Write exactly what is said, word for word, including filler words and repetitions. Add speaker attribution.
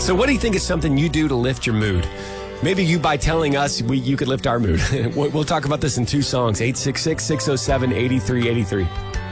Speaker 1: So what do you think is something you do to lift your mood? Maybe you, by telling us, we, you could lift our mood. We'll talk about this in two songs, eight six six, six oh seven, eight three eight three.